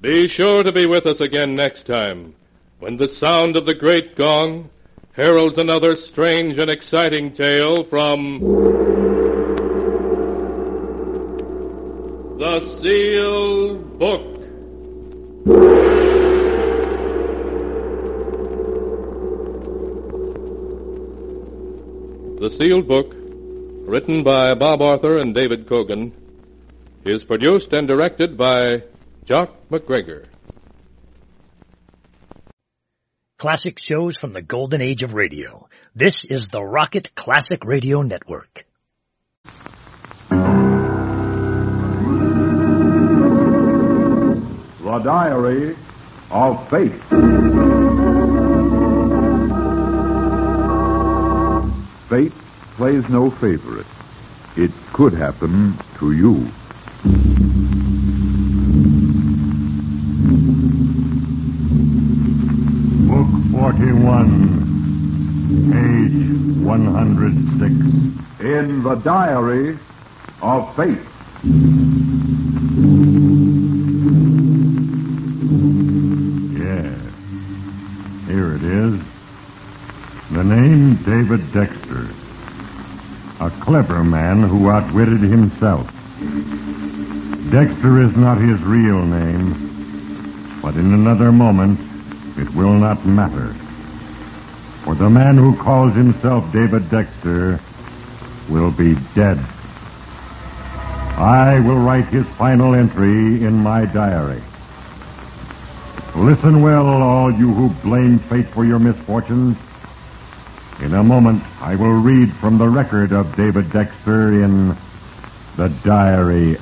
Be sure to be with us again next time, when the sound of the great gong heralds another strange and exciting tale from The Sealed Book. The Sealed Book, written by Bob Arthur and David Cogan, is produced and directed by Jock McGregor. Classic shows from the golden age of radio. This is the Rocket Classic Radio Network. The Diary of Fate. Fate plays no favorite. It could happen to you. Book 41, page 106. In the Diary of Fate. Yes, here it is. The name David Dexter. A clever man who outwitted himself. Dexter is not his real name, but in another moment, it will not matter. For the man who calls himself David Dexter will be dead. I will write his final entry in my diary. Listen well, all you who blame fate for your misfortunes. In a moment, I will read from the record of David Dexter in The Diary